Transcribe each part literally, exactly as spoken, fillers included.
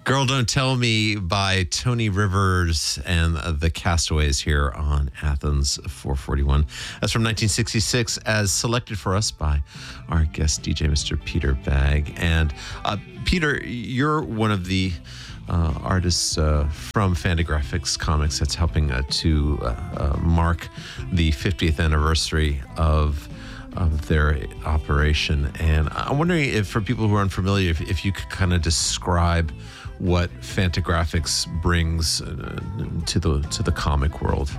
Girl Don't Tell Me by Tony Rivers and the Castaways here on Athens four forty-one. That's from nineteen sixty-six, as selected for us by our guest D J, Mister Peter Bagg. And uh, Peter, you're one of the uh, artists uh, from Fantagraphics Comics that's helping uh, to uh, uh, mark the fiftieth anniversary of of their operation. And I'm wondering if, for people who are unfamiliar, if, if you could kind of describe what Fantagraphics brings uh, to the to the comic world.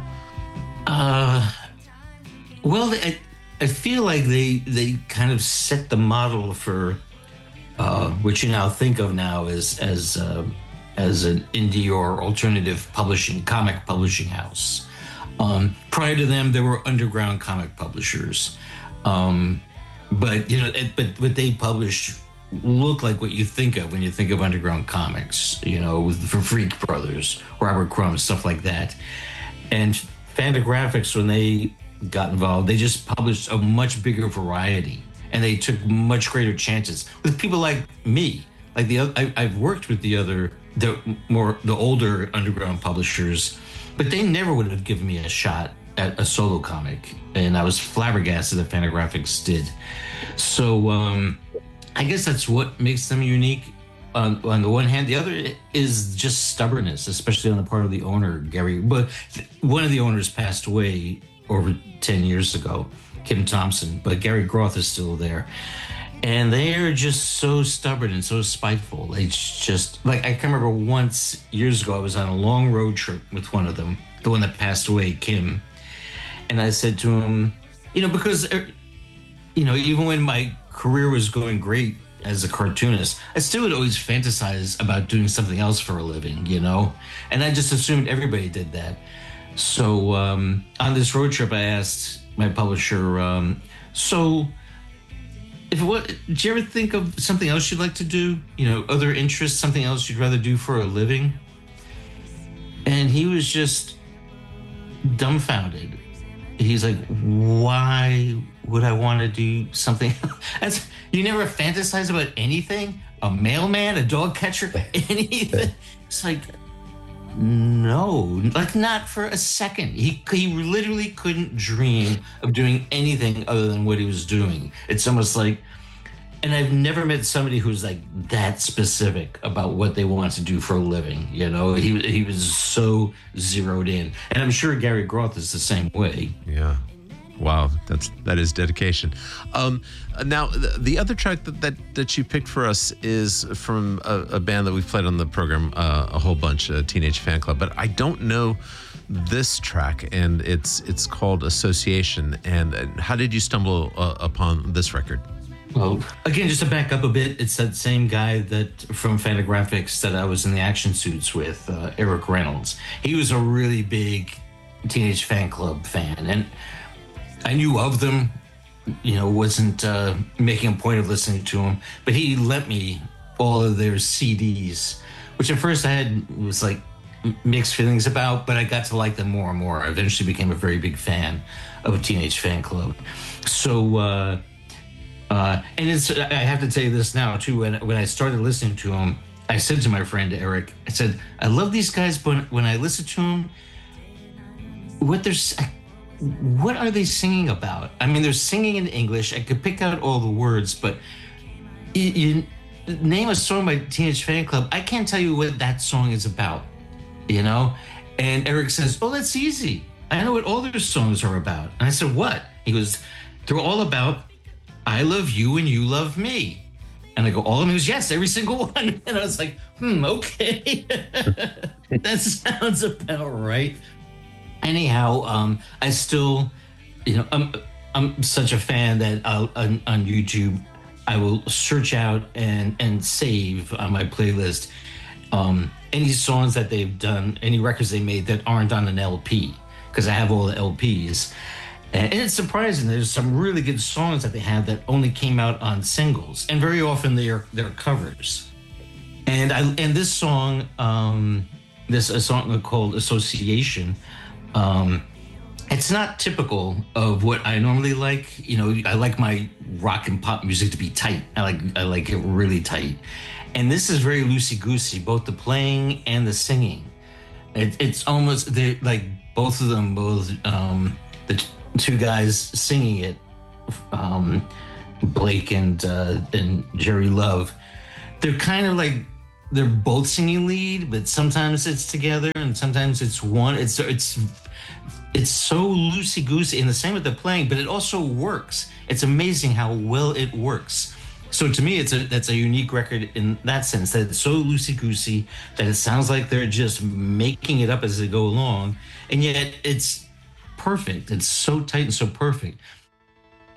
Uh, well, I, I feel like they they kind of set the model for uh, what you now think of now as as uh, as an indie or alternative publishing comic publishing house. Um, prior to them, there were underground comic publishers. Um, but you know, it, but what they published look like what you think of when you think of underground comics. You know, with for Freak Brothers, Robert Crumb, stuff like that. And Fantagraphics, when they got involved, they just published a much bigger variety, and they took much greater chances with people like me. Like the I, I've worked with the other, the more the older underground publishers, but they never would have given me a shot at a solo comic, and I was flabbergasted that Fantagraphics did. So um, I guess that's what makes them unique on, on the one hand. The other is just stubbornness, especially on the part of the owner, Gary. But one of the owners passed away over ten years ago, Kim Thompson, but Gary Groth is still there. And they are just so stubborn and so spiteful. It's just, like, I can remember once, years ago, I was on a long road trip with one of them, the one that passed away, Kim. And I said to him, you know, because, you know, even when my career was going great as a cartoonist, I still would always fantasize about doing something else for a living, you know? And I just assumed everybody did that. So um, on this road trip, I asked my publisher, um, so if what, did you ever think of something else you'd like to do? You know, other interests, something else you'd rather do for a living? And he was just dumbfounded. He's like, why would I want to do something else? You never fantasize about anything? A mailman, a dog catcher, anything? It's like, no, like not for a second. He he literally couldn't dream of doing anything other than what he was doing. It's almost like, and I've never met somebody who's like that specific about what they want to do for a living. You know, he he was so zeroed in, and I'm sure Gary Groth is the same way. Yeah, wow, that's that is dedication. Um, now, the, the other track that, that that you picked for us is from a, a band that we've played on the program uh, a whole bunch, uh, Teenage Fanclub. But I don't know this track, and it's it's called Association. And how did you stumble uh, upon this record? Well, again, just to back up a bit, it's that same guy that from Fantagraphics that I was in the action suits with, uh, Eric Reynolds. He was a really big Teenage Fanclub fan, and I knew of them, you know, wasn't uh, making a point of listening to them, but he lent me all of their C Ds, which at first I had was like mixed feelings about, but I got to like them more and more. I eventually became a very big fan of Teenage Fanclub. So, uh, Uh, and it's, I have to tell you this now, too. When, when I started listening to him, I said to my friend Eric, I said, I love these guys, but when I listen to them, what they're, what are they singing about? I mean, they're singing in English. I could pick out all the words, but you, you name a song by Teenage Fanclub, I can't tell you what that song is about, you know? And Eric says, oh, that's easy. I know what all their songs are about. And I said, what? He goes, they're all about I love you and you love me. And I go, all of them? He goes, yes, every single one. And I was like, hmm, okay. That sounds about right. Anyhow, um, I still, you know, I'm, I'm such a fan that I'll, on, on YouTube, I will search out and, and save on my playlist um, any songs that they've done, any records they made that aren't on an L P, because I have all the L Ps. And it's surprising. There's some really good songs that they have that only came out on singles, and very often they're they're covers. And I and this song, um, this a song called Association. Um, it's not typical of what I normally like. You know, I like my rock and pop music to be tight. I like I like it really tight. And this is very loosey goosey, both the playing and the singing. It, it's almost they like both of them, both um, the t- two guys singing it, um, Blake and uh, and Jerry Love. They're kind of like they're both singing lead, but sometimes it's together and sometimes it's one. It's it's it's so loosey goosey, and the same with the playing, but it also works. It's amazing how well it works. So to me, it's a that's a unique record in that sense, that it's so loosey goosey that it sounds like they're just making it up as they go along, and yet it's perfect. It's so tight and so perfect.